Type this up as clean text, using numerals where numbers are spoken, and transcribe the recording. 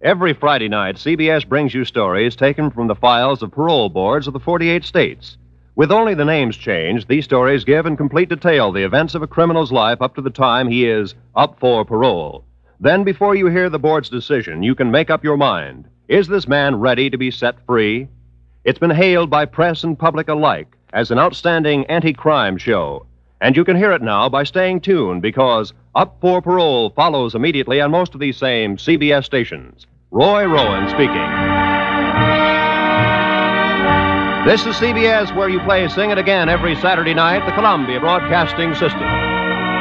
Every Friday night, CBS brings you stories taken from the files of parole boards of the 48 states. With only the names changed, these stories give in complete detail the events of a criminal's life up to the time he is up for parole. Then, before you hear the board's decision, you can make up your mind. Is this man ready to be set free? It's been hailed by press and public alike as an outstanding anti-crime show. And you can hear it now by staying tuned, because Up for Parole follows immediately on most of these same CBS stations. Roy Rowan speaking. This is CBS, where you play Sing It Again every Saturday night, the Columbia Broadcasting System.